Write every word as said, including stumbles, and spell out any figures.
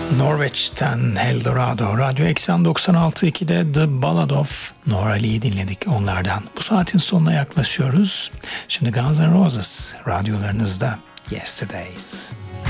Norveç'ten Eldorado, Radyo Eksen doksan altı nokta iki'de The Ballad of Nora Lee'yi dinledik onlardan. Bu saatin sonuna yaklaşıyoruz. Şimdi Guns N' Roses radyolarınızda Yesterdays.